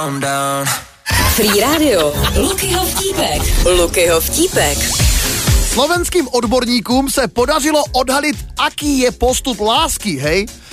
Free Radio. Lukyho vtípek. Slovenským odborníkům se podařilo odhalit, aký je postup lásky, hej?